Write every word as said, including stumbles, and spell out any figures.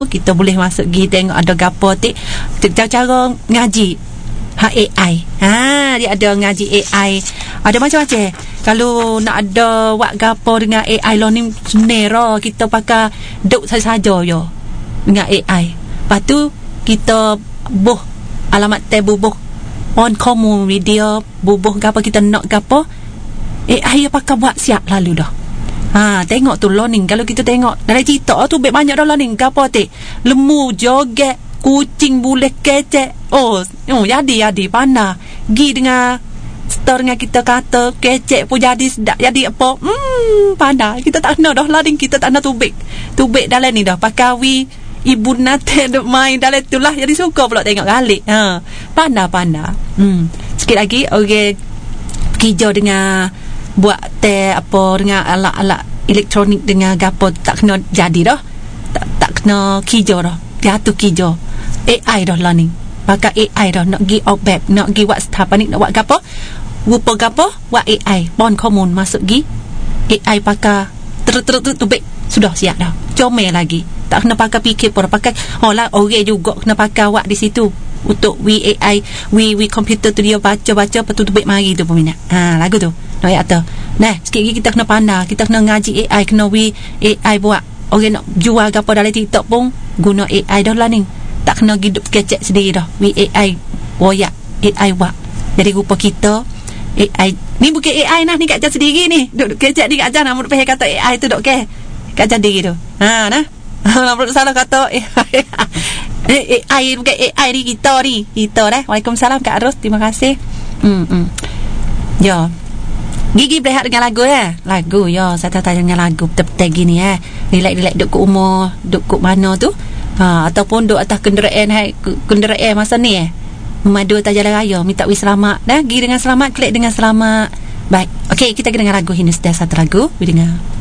kita boleh masuk pergi tengok ada gapo tik cara-cara ngaji ha A I. Ha dia ada ngaji A I. Ada macam-macam. Kalau nak ada buat gapo dengan A I learning senera kita pakai duk saja-saja yo dengan A I. Lepas tu kita buh alamat tab bubuh on komu media bubuh gapo kita nak gapo A I dia pakai buat siap lalu dah. Ha, tengok tu learning. Kalau kita tengok dalam cerita tu banyak dah learning gapo tik. Lemu joget, kucing boleh kecek. Oh, oh jadi jadi pandai. Gi dengan store dengan kita kata kecek pun jadi sedap. Jadi apa? Hmm, pandai. Kita tak kena dah learning, kita tak kena tubik. Tubik dalam ni dah pakai wi ibu nate duk main dalam tu lah. Jadi suka pula tengok galik. Ha, pandai-pandai. Hmm. Sikit lagi okey. Kerja dengan buat teh apa dengan alat-alat elektronik dengan gapo tak kena jadi dah. Tak tak kena kerja dah. Dia tu kerja. A I dah learning. Pakai A I dah nak gi out web, nak gi buat staff ni nak buat gapo? Rupa gapo? Buat A I. Bon common masuk gi A I pakai terus-terus tubik. Sudah siap dah. Comel lagi. Tak kena pakai fikir pun pakai. Oh lah orang juga kena pakai awak di situ. Untuk we A I, we we komputer tu dia baca-baca lepas tu tubik mari tu peminat. Ha lagu tu. Nak ayat tu. Nah, sikit lagi kita kena pandai, kita kena ngaji A I, kena we A I buat. Orang nak jual gapo dalam TikTok pun guna A I dah lah ni. Tak kena hidup kecek sendiri dah. We A I royak, A I buat. Jadi rupa kita A I ni bukan A I nah ni kat jan sendiri ni. Duk kecek ni kat jan nak pakai kata A I tu dok ke. Kat jan sendiri tu. Ha nah. Nak salah kata A I. A I bukan A I ni kita ni. Kita dah. Waalaikumsalam Kak Ros, terima kasih. Hmm hmm. Ya. Gigi berehat dengan lagu ya. Lagu ya, saya tak tanya dengan lagu betul-betul gini ya. Relax-relax duk kat rumah, duk kat mana tu? Ha, ataupun duk atas kenderaan hai kenderaan masa ni eh. Memadu atas jalan raya, minta wi selamat. Dah, gi dengan selamat, klik dengan selamat. Baik. Okey, kita pergi dengan lagu ini satu lagu. Vi dengar.